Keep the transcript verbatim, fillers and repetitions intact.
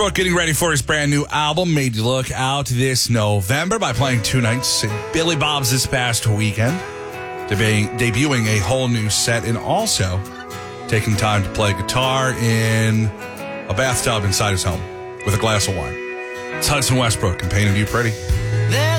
Getting ready for his brand new album, Made You Look Out, this November by playing two nights at Billy Bob's this past weekend, debu- debuting a whole new set and also taking time to play guitar in a bathtub inside his home with a glass of wine. It's Hudson Westbrook and Painted You Pretty. There's